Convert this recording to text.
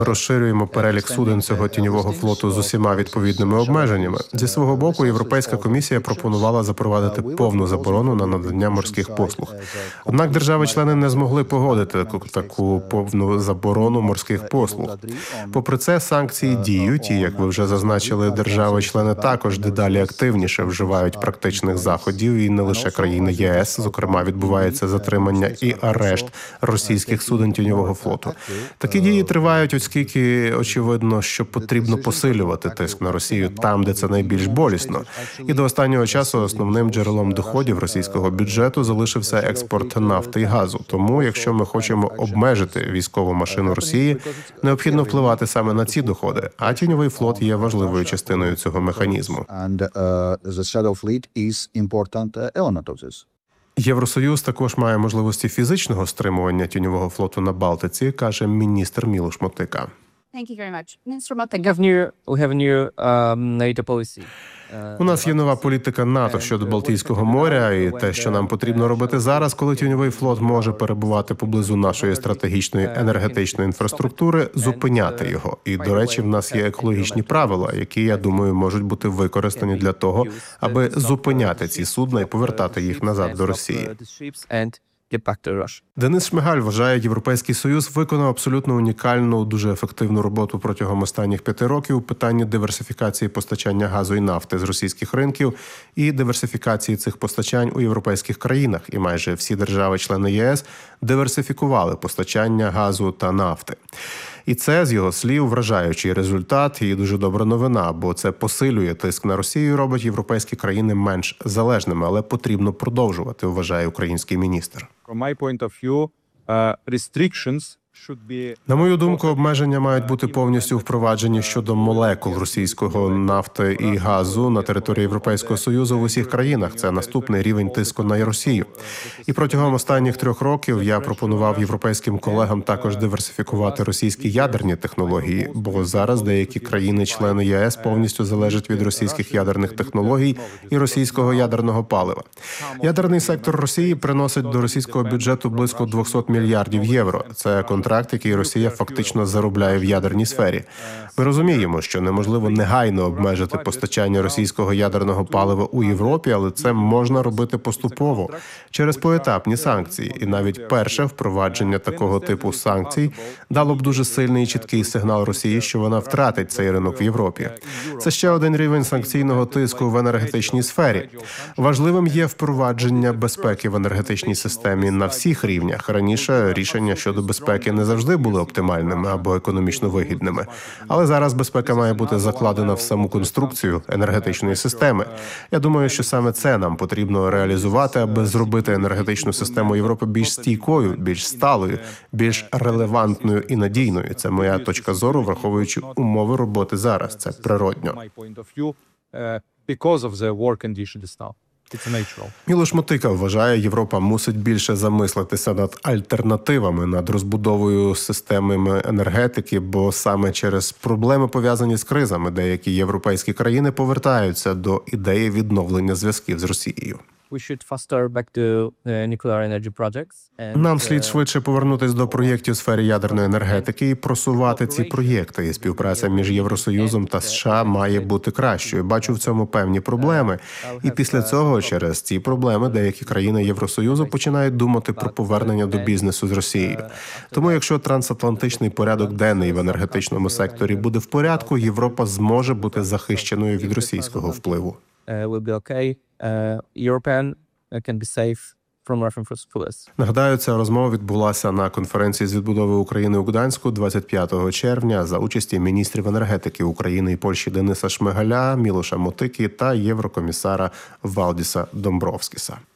Розширюємо перелік суден цього тіньового флоту з усіма відповідними обмеженнями. Зі свого боку, Європейська комісія пропонувала запровадити повну заборону на надання морських послуг. Однак держави-члени не змогли погодити таку повну заборону морських послуг. Попри це, санкції діють, і, як ви вже зазначили, держави-члени також дедалі активніше вживають практичних заходів, і не лише країни ЄС, зокрема, відбувається затримання і арешт російських суден тіньового флоту. Такі дії тривають, оскільки очевидно, що потрібно посилювати тиск на Росію там, де це найбільш болісно. І до останнього часу основним джерелом доходів російського бюджету залишився експорт нафти і газу. Тому, якщо ми хочемо обмежити військову машину Росії, необхідно впливати саме на ці доходи, а тіньовий флот є важливою частиною цього механізму. Євросоюз також має можливості фізичного стримування тіньового флоту на Балтиці, каже міністр Мілош Мотика. У нас є нова політика НАТО щодо Балтійського моря, і те, що нам потрібно робити зараз, коли тіньовий флот може перебувати поблизу нашої стратегічної енергетичної інфраструктури, зупиняти його. І, до речі, в нас є екологічні правила, які, я думаю, можуть бути використані для того, аби зупиняти ці судна і повертати їх назад до Росії. Денис Шмигаль вважає, Європейський Союз виконав абсолютно унікальну, дуже ефективну роботу протягом останніх 5 років у питанні диверсифікації постачання газу і нафти з російських ринків і диверсифікації цих постачань у європейських країнах. І майже всі держави-члени ЄС диверсифікували постачання газу та нафти. І це, з його слів, вражаючий результат і дуже добра новина, бо це посилює тиск на Росію і робить європейські країни менш залежними, але потрібно продовжувати, вважає український міністр. На мою думку, обмеження мають бути повністю впроваджені щодо молекул російського нафти і газу на території Європейського Союзу в усіх країнах. Це наступний рівень тиску на Росію. І протягом останніх 3 років я пропонував європейським колегам також диверсифікувати російські ядерні технології, бо зараз деякі країни-члени ЄС повністю залежать від російських ядерних технологій і російського ядерного палива. Ядерний сектор Росії приносить до російського бюджету близько 200 мільярдів євро. Це контракт, який Росія фактично заробляє в ядерній сфері. Ми розуміємо, що неможливо негайно обмежити постачання російського ядерного палива у Європі, але це можна робити поступово, через поетапні санкції. І навіть перше впровадження такого типу санкцій дало б дуже сильний і чіткий сигнал Росії, що вона втратить цей ринок в Європі. Це ще один рівень санкційного тиску в енергетичній сфері. Важливим є впровадження безпеки в енергетичній системі на всіх рівнях. Раніше рішення щодо безпеки не завжди були оптимальними або економічно вигідними. Але зараз безпека має бути закладена в саму конструкцію енергетичної системи. Я думаю, що саме це нам потрібно реалізувати, аби зробити енергетичну систему Європи більш стійкою, більш сталою, більш релевантною і надійною. Це моя точка зору, враховуючи умови роботи зараз. Це природньо. Мілош Мотика вважає, Європа мусить більше замислитися над альтернативами, над розбудовою системи енергетики, бо саме через проблеми, пов'язані з кризами, деякі європейські країни повертаються до ідеї відновлення зв'язків з Росією. Нам слід швидше повернутися до проєктів у сфері ядерної енергетики і просувати ці проєкти. І співпраця між Євросоюзом та США має бути кращою. Бачу в цьому певні проблеми. І після цього, через ці проблеми, деякі країни Євросоюзу починають думати про повернення до бізнесу з Росією. Тому, якщо трансатлантичний порядок денний в енергетичному секторі буде в порядку, Європа зможе бути захищеною від російського впливу. Нагадаю, ця розмова відбулася на конференції з відбудови України у Гданську 25 червня за участі міністрів енергетики України і Польщі Дениса Шмигаля, Мілоша Мотики та єврокомісара Валдіса Домбровскіса.